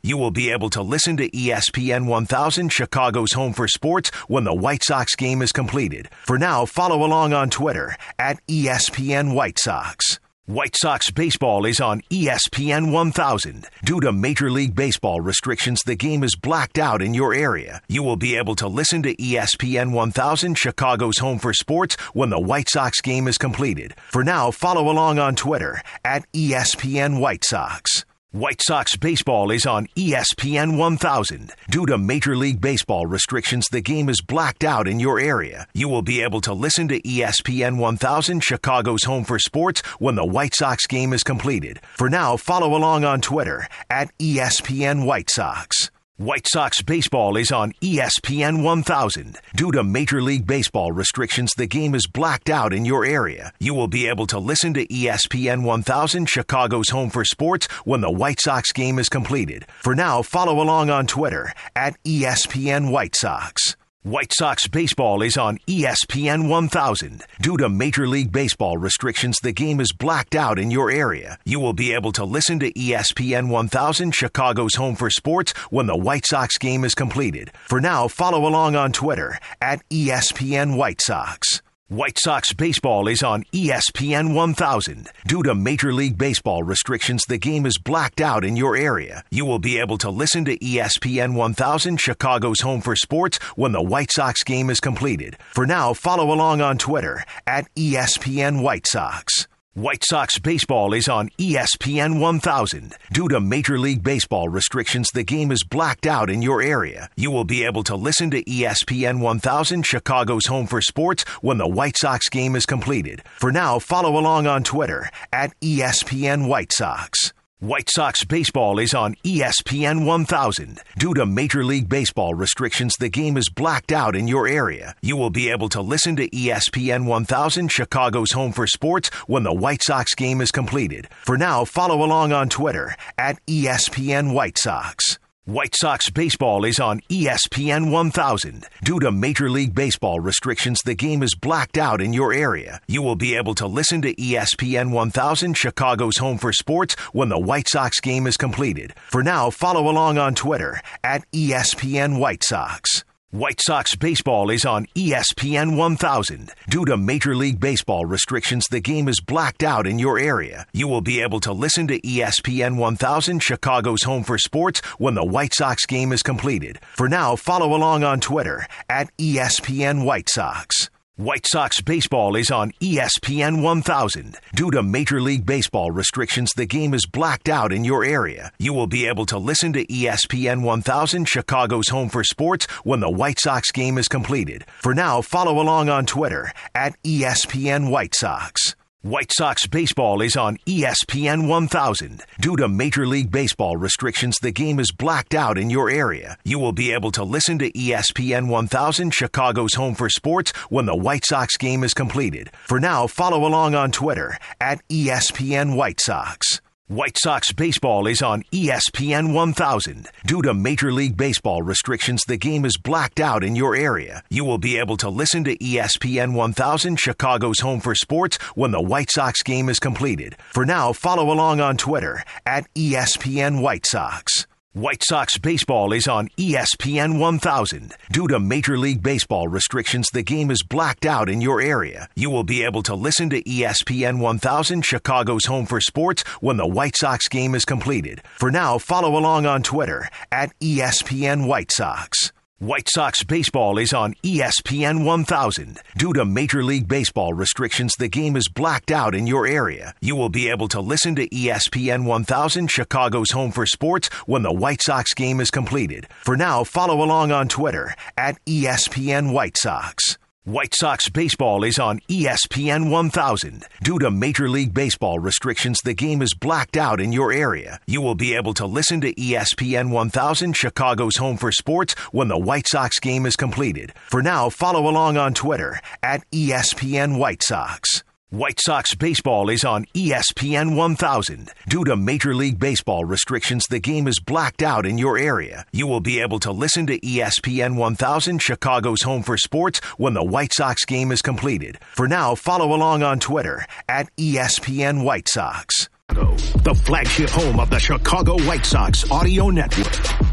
You will be able to listen to ESPN 1000, Chicago's home for sports, when the White Sox game is completed. For now, follow along on Twitter at ESPN White Sox. White Sox baseball is on ESPN 1000. Due to Major League Baseball restrictions, the game is blacked out in your area. You will be able to listen to ESPN 1000, Chicago's home for sports, when the White Sox game is completed. For now, follow along on Twitter at ESPN White Sox. White Sox baseball is on ESPN 1000. Due to Major League Baseball restrictions, the game is blacked out in your area. You will be able to listen to ESPN 1000, Chicago's home for sports, when the White Sox game is completed. For now, follow along on Twitter at ESPN White Sox. White Sox baseball is on ESPN 1000. Due to Major League Baseball restrictions, the game is blacked out in your area. You will be able to listen to ESPN 1000, Chicago's home for sports, when the White Sox game is completed. For now, follow along on Twitter at ESPN White Sox. White Sox baseball is on ESPN 1000. Due to Major League Baseball restrictions, the game is blacked out in your area. You will be able to listen to ESPN 1000, Chicago's home for sports, when the White Sox game is completed. For now, follow along on Twitter at ESPN White Sox. White Sox baseball is on ESPN 1000. Due to Major League Baseball restrictions, the game is blacked out in your area. You will be able to listen to ESPN 1000, Chicago's home for sports, when the White Sox game is completed. For now, follow along on Twitter at ESPN White Sox. White Sox baseball is on ESPN 1000. Due to Major League Baseball restrictions, the game is blacked out in your area. You will be able to listen to ESPN 1000, Chicago's home for sports, when the White Sox game is completed. For now, follow along on Twitter at ESPN White Sox. White Sox baseball is on ESPN 1000. Due to Major League Baseball restrictions, the game is blacked out in your area. You will be able to listen to ESPN 1000, Chicago's home for sports, when the White Sox game is completed. For now, follow along on Twitter at ESPN White Sox. White Sox baseball is on ESPN 1000. Due to Major League Baseball restrictions, the game is blacked out in your area. You will be able to listen to ESPN 1000, Chicago's home for sports, when the White Sox game is completed. For now, follow along on Twitter at ESPN White Sox. White Sox baseball is on ESPN 1000. Due to Major League Baseball restrictions, the game is blacked out in your area. You will be able to listen to ESPN 1000, Chicago's home for sports, when the White Sox game is completed. For now, follow along on Twitter at ESPN White Sox. White Sox baseball is on ESPN 1000. Due to Major League Baseball restrictions, the game is blacked out in your area. You will be able to listen to ESPN 1000, Chicago's home for sports, when the White Sox game is completed. For now, follow along on Twitter at ESPN White Sox. White Sox baseball is on ESPN 1000. Due to Major League Baseball restrictions, the game is blacked out in your area. You will be able to listen to ESPN 1000, Chicago's home for sports, when the White Sox game is completed. For now, follow along on Twitter at ESPN White Sox. White Sox baseball is on ESPN 1000. Due to Major League Baseball restrictions, the game is blacked out in your area. You will be able to listen to ESPN 1000, Chicago's home for sports, when the White Sox game is completed. For now, follow along on Twitter at ESPN White Sox. White Sox baseball is on ESPN 1000. Due to Major League Baseball restrictions, the game is blacked out in your area. You will be able to listen to ESPN 1000, Chicago's home for sports, when the White Sox game is completed. For now, follow along on Twitter at ESPN White Sox. White Sox baseball is on ESPN 1000. Due to Major League Baseball restrictions, the game is blacked out in your area. You will be able to listen to ESPN 1000, Chicago's home for sports, when the White Sox game is completed. For now, follow along on Twitter at ESPN White Sox. White Sox baseball is on ESPN 1000. Due to Major League Baseball restrictions, the game is blacked out in your area. You will be able to listen to ESPN 1000, Chicago's home for sports, when the White Sox game is completed. For now, follow along on Twitter at ESPN White Sox. White Sox baseball is on ESPN 1000. Due to Major League Baseball restrictions, the game is blacked out in your area. You will be able to listen to ESPN 1000, Chicago's home for sports, when the White Sox game is completed. For now, follow along on Twitter at ESPN White Sox. The flagship home of the Chicago White Sox audio network.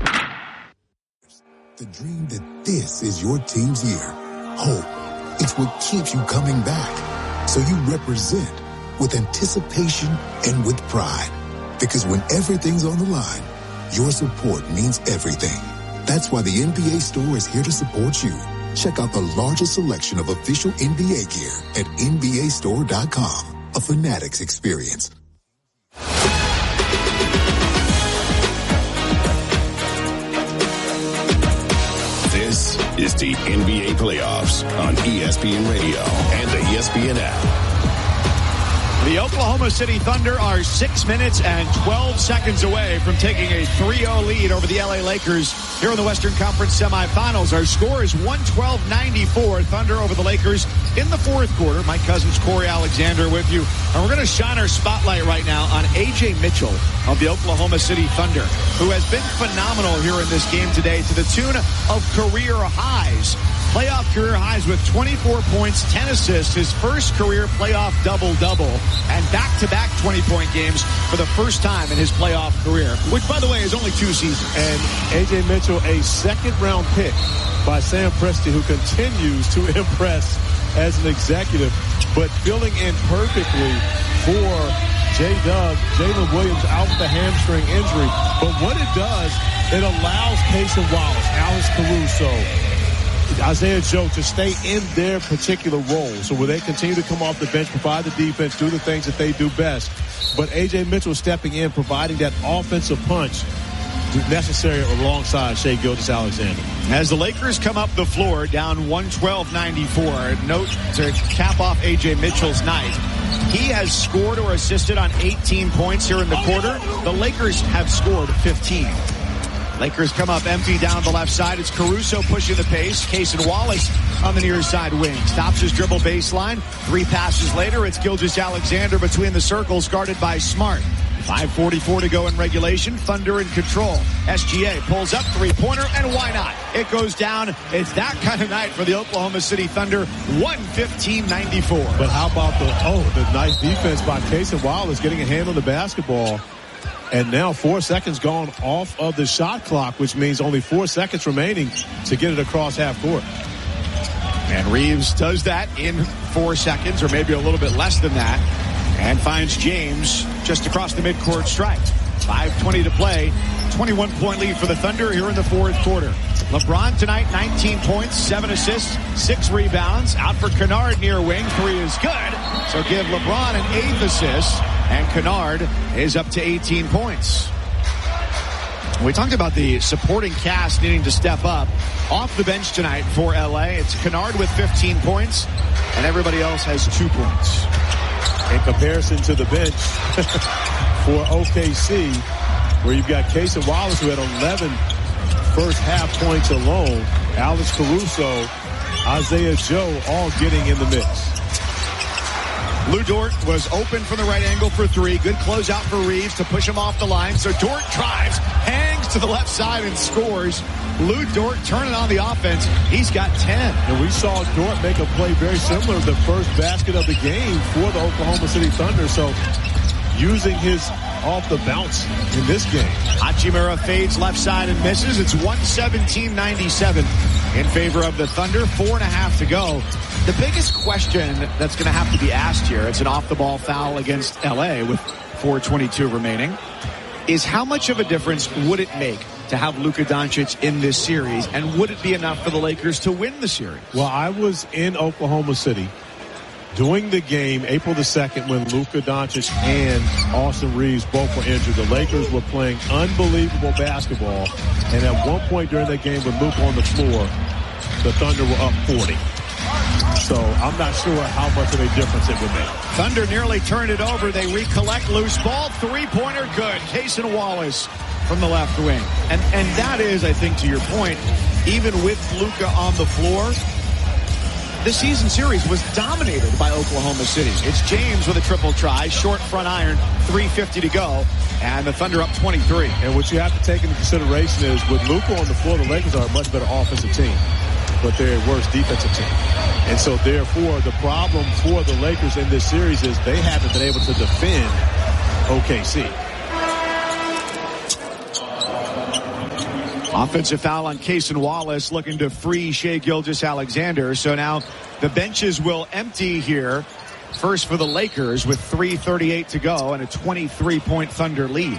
The dream that this is your team's year. Hope. It's what keeps you coming back. So you represent with anticipation and with pride. Because when everything's on the line, your support means everything. That's why the NBA Store is here to support you. Check out the largest selection of official NBA gear at NBAstore.com. A Fanatics experience. This is the NBA Playoffs on ESPN Radio and the ESPN app. The Oklahoma City Thunder are 6 minutes and 12 seconds away from taking a 3-0 lead over the LA Lakers here in the Western Conference semifinals. Our score is 112-94. Thunder over the Lakers in the fourth quarter. Mike Cousins, Corey Alexander with you. And we're going to shine our spotlight right now on A.J. Mitchell of the Oklahoma City Thunder, who has been phenomenal here in this game today to the tune of career highs. Playoff career highs with 24 points, 10 assists, his first career playoff double-double, and back-to-back 20-point games for the first time in his playoff career, which, by the way, is only 2 seasons. And A.J. Mitchell, a second-round pick by Sam Presti, who continues to impress as an executive, but filling in perfectly for J-Dub. Jalen Williams out with a hamstring injury. But what it does, it allows Cason Wallace, Alex Caruso, Isaiah Joe to stay in their particular role. So where they continue to come off the bench, provide the defense, do the things that they do best. But A.J. Mitchell stepping in, providing that offensive punch necessary alongside Shai Gilgeous-Alexander. As the Lakers come up the floor down 112-94, note to cap off A.J. Mitchell's night. He has scored or assisted on 18 points here in the quarter. The Lakers have scored 15. Lakers come up empty down the left side. It's Caruso pushing the pace. Cason Wallace on the near side wing. Stops his dribble baseline. 3 passes later, it's Gilgeous-Alexander between the circles, guarded by Smart. 5:44 to go in regulation. Thunder in control. SGA pulls up, three-pointer, and why not? It goes down. It's that kind of night for the Oklahoma City Thunder. 115-94. But how about the nice defense by Cason Wallace getting a hand on the basketball. And now 4 seconds gone off of the shot clock, which means only 4 seconds remaining to get it across half court. And Reeves does that in 4 seconds, or maybe a little bit less than that, and finds James just across the midcourt stripe. 5:20 to play. 21-point lead for the Thunder here in the fourth quarter. LeBron tonight, 19 points, 7 assists, 6 rebounds. Out for Kennard near wing. 3 is good. So give LeBron an 8th assist. And Kennard is up to 18 points. We talked about the supporting cast needing to step up. Off the bench tonight for LA, it's Kennard with 15 points, and everybody else has 2 points. In comparison to the bench for OKC, where you've got Cason Wallace, who had 11 first half points alone, Alex Caruso, Isaiah Joe, all getting in the mix. Lou Dort was open from the right angle for 3. Good closeout for Reeves to push him off the line. So Dort drives, hangs to the left side and scores. Lou Dort turning on the offense. He's got 10. And we saw Dort make a play very similar to the first basket of the game for the Oklahoma City Thunder. So using his off the bounce in this game. Hachimura fades left side and misses. It's 117-97 in favor of the Thunder. 4.5 to go. The biggest question that's going to have to be asked here, it's an off-the-ball foul against L.A. with 4:22 remaining, is how much of a difference would it make to have Luka Doncic in this series, and would it be enough for the Lakers to win the series? Well, I was in Oklahoma City doing the game April the 2nd when Luka Doncic and Austin Reeves both were injured. The Lakers were playing unbelievable basketball, and at one point during that game with Luka on the floor, the Thunder were up 40. So I'm not sure how much of a difference it would make. Thunder nearly turned it over. They recollect loose ball. 3-pointer good. Cason Wallace from the left wing. And that is, I think, to your point, even with Luka on the floor, the season series was dominated by Oklahoma City. It's James with a triple try, short front iron, 3:50 to go, and the Thunder up 23. And what you have to take into consideration is with Luka on the floor, the Lakers are a much better offensive team, but they're a worse defensive team. And so, therefore, the problem for the Lakers in this series is they haven't been able to defend OKC. Offensive foul on Cason Wallace, looking to free Shai Gilgeous-Alexander. So now the benches will empty here. First for the Lakers with 3:38 to go and a 23-point Thunder lead.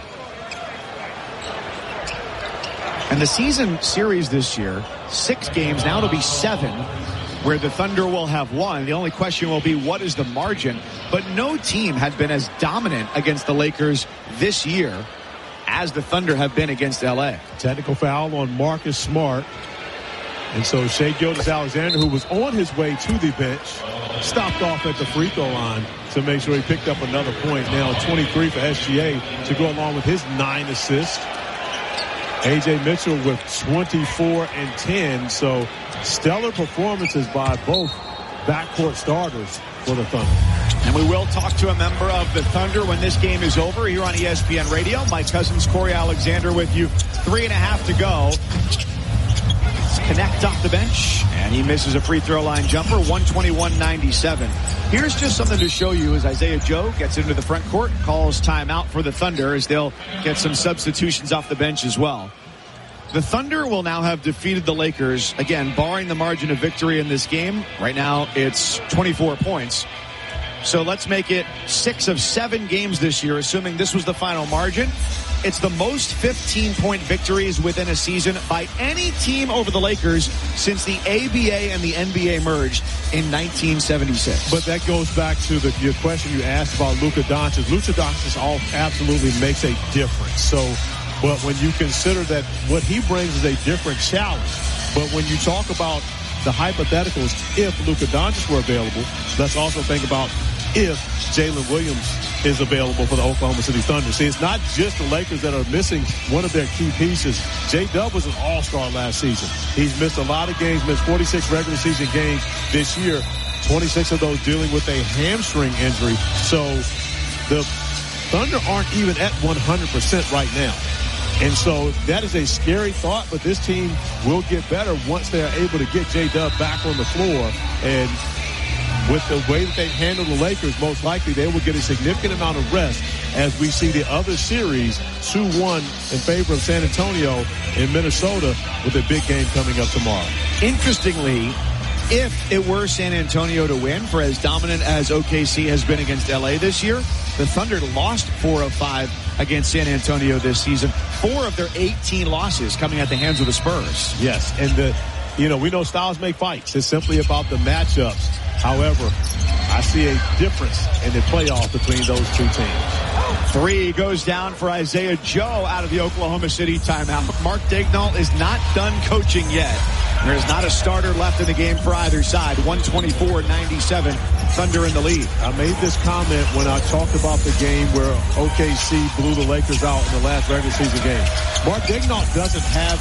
And the season series this year, 6 games. Now it'll be 7 where the Thunder will have won. The only question will be, what is the margin? But no team had been as dominant against the Lakers this year as the Thunder have been against L.A. Technical foul on Marcus Smart. And so Shai Gilgeous-Alexander, who was on his way to the bench, stopped off at the free throw line to make sure he picked up another point. Now 23 for SGA to go along with his 9 assists. A.J. Mitchell with 24 and 10. So stellar performances by both backcourt starters for the Thunder. And we will talk to a member of the Thunder when this game is over here on ESPN Radio. Mike Cousins, Corey Alexander with you. 3.5 to go. Connect off the bench, and he misses a free throw line jumper, 121-97. Here's just something to show you as Isaiah Joe gets into the front court, calls timeout for the Thunder as they'll get some substitutions off the bench as well. The Thunder will now have defeated the Lakers, again, barring the margin of victory in this game. Right now, it's 24 points. So let's make it 6 of 7 games this year, assuming this was the final margin. It's the most 15-point victories within a season by any team over the Lakers since the ABA and the NBA merged in 1976. But that goes back to your question you asked about Luka Doncic. Luka Doncic absolutely makes a difference. So, but when you consider that what he brings is a different challenge. But when you talk about the hypotheticals, if Luka Doncic were available, let's also think about if Jalen Williams is available for the Oklahoma City Thunder. See, it's not just the Lakers that are missing one of their key pieces. J-Dub was an all-star last season. He's missed a lot of games, missed 46 regular season games this year, 26 of those dealing with a hamstring injury. So the Thunder aren't even at 100% right now. And so that is a scary thought, but this team will get better once they are able to get J-Dub back on the floor. And with the way that they handle the Lakers, most likely they will get a significant amount of rest as we see the other series 2-1 in favor of San Antonio in Minnesota with a big game coming up tomorrow. Interestingly, if it were San Antonio to win, for as dominant as OKC has been against LA this year, the Thunder lost 4 of 5 against San Antonio this season. 4 of their 18 losses coming at the hands of the Spurs. Yes, and we know styles make fights. It's simply about the matchups. However, I see a difference in the playoff between those two teams. 3 goes down for Isaiah Joe out of the Oklahoma City timeout. Mark Daigneault is not done coaching yet. There's not a starter left in the game for either side. 124-97, Thunder in the lead. I made this comment when I talked about the game where OKC blew the Lakers out in the last regular season game. Mark Daigneault doesn't have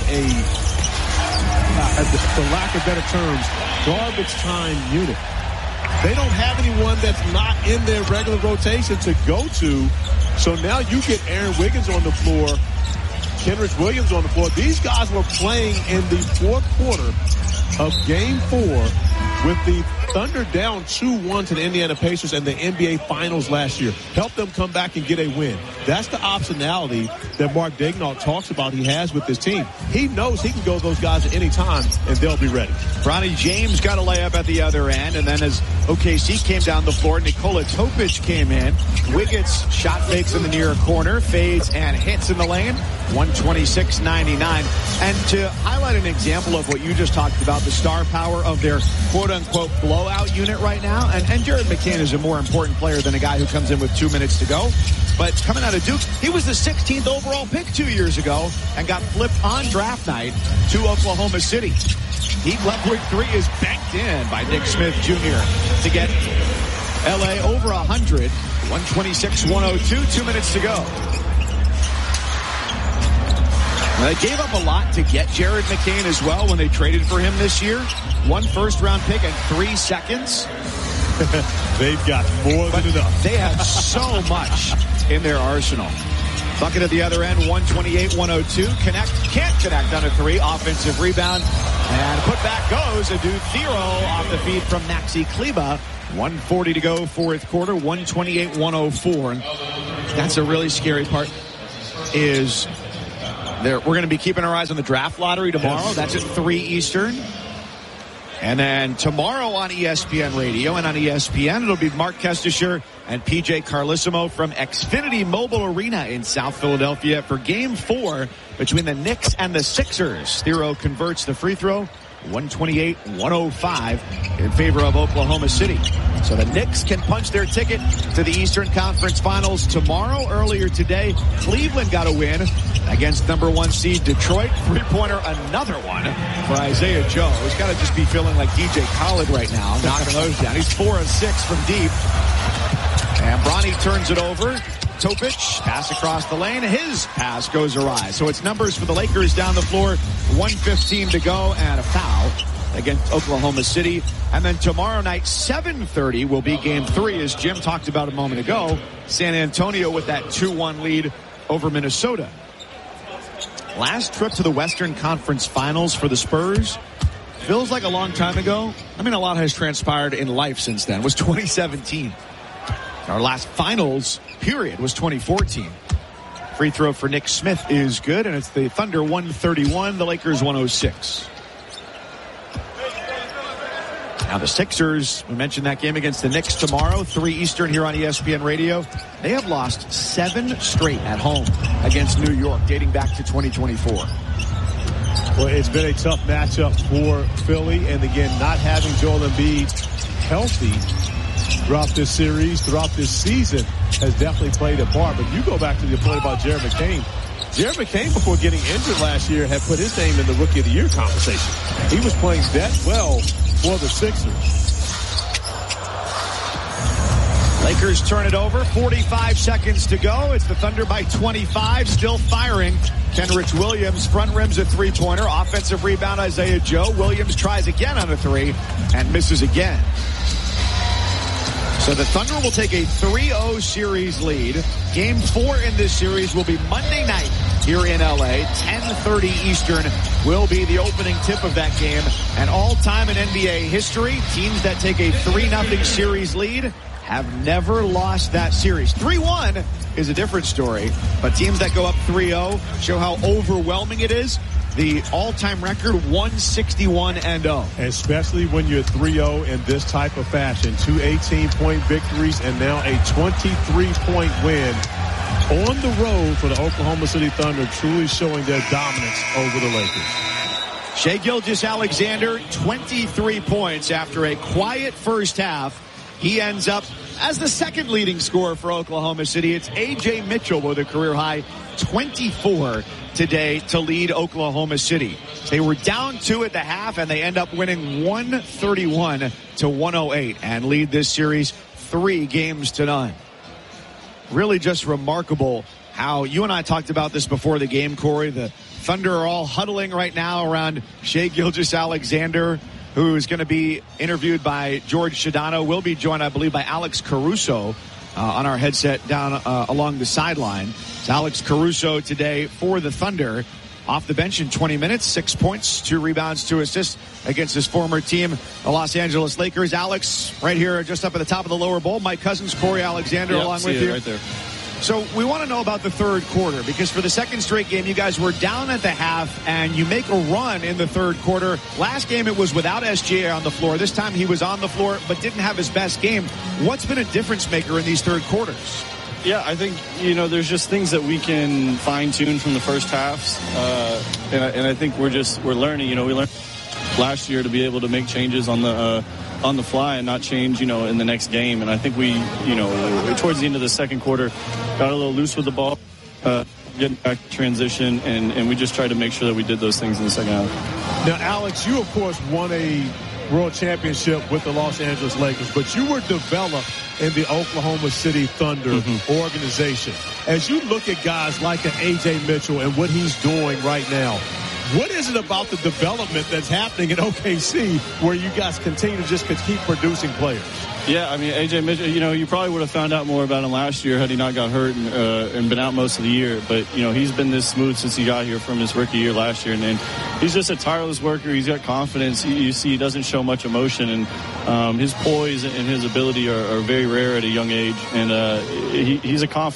for lack of better terms, garbage time unit. They don't have anyone that's not in their regular rotation to go to. So now you get Aaron Wiggins on the floor, Kenrich Williams on the floor. These guys were playing in the fourth quarter of Game 4 with the Thunder down 2-1 to the Indiana Pacers in the NBA Finals last year. Helped them come back and get a win. That's the optionality that Mark Daigneault talks about he has with this team. He knows he can go those guys at any time, and they'll be ready. Bronny James got a layup at the other end, and then as OKC came down the floor, Nikola Topic came in. Wiggins shot fakes in the near corner, fades and hits in the lane. 126-99. And to highlight an example of what you just talked about, the star power of their quote-unquote blowout unit right now, and Jared McCain is a more important player than a guy who comes in with 2 minutes to go. But coming out of Duke, he was the 16th overall pick 2 years ago and got flipped on draft night to Oklahoma City. Heat left wing 3 is banked in by Nick Smith Jr. to get LA over 100. 126-102, 2 minutes to go. They gave up a lot to get Jared McCain as well when they traded for him this year. 1 first-round pick and 3 seconds. They've got more than enough. They have so much in their arsenal. Bucket at the other end, 128-102. Can't connect on a three. Offensive rebound. And putback goes. Adou Thiero off the feed from Maxi Kleber. 1:40 to go, fourth quarter, 128-104. That's a really scary part. We're going to be keeping our eyes on the draft lottery tomorrow. That's at 3 Eastern. And then tomorrow on ESPN Radio and on ESPN, it'll be Mark Kestisher and PJ Carlissimo from Xfinity Mobile Arena in South Philadelphia for Game 4 between the Knicks and the Sixers. Thiero converts the free throw, 128-105 in favor of Oklahoma City. So the Knicks can punch their ticket to the Eastern Conference Finals tomorrow. Earlier today, Cleveland got a win against number 1 seed Detroit. Three-pointer, another one for Isaiah Joe. He's got to just be feeling like DJ Khaled right now, knocking those down. He's 4 of 6 from deep. And Bronny turns it over. Topic, pass across the lane. His pass goes awry. So it's numbers for the Lakers down the floor. 1:15 to go and a foul against Oklahoma City. And then tomorrow night, 7:30 will be Game 3, as Jim talked about a moment ago. San Antonio with that 2-1 lead over Minnesota. Last trip to the Western Conference Finals for the Spurs feels like a long time ago. I mean, a lot has transpired in life since then. It was 2017. Our last finals period was 2014. Free throw for Nick Smith is good, and it's the Thunder 131, the Lakers 106. Now the Sixers, we mentioned that game against the Knicks tomorrow, 3 Eastern here on ESPN Radio. They have lost 7 straight at home against New York, dating back to 2024. Well, it's been a tough matchup for Philly, and again, not having Joel Embiid healthy throughout this series, throughout this season, has definitely played a part. But you go back to the point about Jared McCain. Jared McCain, before getting injured last year, had put his name in the Rookie of the Year conversation. He was playing that well for the Sixers. Lakers turn it over. 45 seconds to go. It's the Thunder by 25, still firing. Kenrich Williams front rims a three-pointer. Offensive rebound, Isaiah Joe. Williams tries again on a three and misses again. So the Thunder will take a 3-0 series lead. Game 4 in this series will be Monday night here in L.A. 10:30 Eastern will be the opening tip of that game. And all-time in NBA history, teams that take a 3-0 series lead have never lost that series. 3-1 is a different story, but teams that go up 3-0 show how overwhelming it is. The all-time record, 161-0. Especially when you're 3-0 in this type of fashion. 2 18-point victories and now a 23-point win on the road for the Oklahoma City Thunder, truly showing their dominance over the Lakers. Shai Gilgeous-Alexander, 23 points after a quiet first half. He ends up as the second leading scorer for Oklahoma City. It's A.J. Mitchell with a career-high 24 today to lead Oklahoma City. They were down 2 at the half, and they end up winning 131-108 and lead this series 3-0. Really just remarkable how you and I talked about this before the game, Corey. The Thunder are all huddling right now around Shai Gilgeous-Alexander, who is going to be interviewed by George Shadano. Will be joined, I believe, by Alex Caruso on our headset down along the sideline. It's Alex Caruso today for the Thunder. Off the bench in 20 minutes, 6 points, 2 rebounds, 2 assists against his former team, the Los Angeles Lakers. Alex, right here, just up at the top of the lower bowl. Mike Cousins, Corey Alexander, along with you. Right there. So we want to know about the third quarter, because for the second straight game, you guys were down at the half, and you make a run in the third quarter. Last game, it was without SGA on the floor. This time, he was on the floor, but didn't have his best game. What's been a difference maker in these third quarters? Yeah, I think, there's just things that we can fine-tune from the first halves. And I think we're learning. We learned last year to be able to make changes on the fly and not change, in the next game. And I think we, towards the end of the second quarter, got a little loose with the ball, getting back to transition, and we just tried to make sure that we did those things in the second half. Now, Alex, you, of course, won a world championship with the Los Angeles Lakers, but you were developed in the Oklahoma City Thunder organization. As you look at guys like an A.J. Mitchell and what he's doing right now, What is it about the development that's happening in OKC where you guys continue to just keep producing players? Yeah, I mean, A.J. Mitchell, you probably would have found out more about him last year had he not got hurt and been out most of the year. But, he's been this smooth since he got here from his rookie year last year. And he's just a tireless worker. He's got confidence. You see he doesn't show much emotion. And his poise and his ability are very rare at a young age. And he's a confident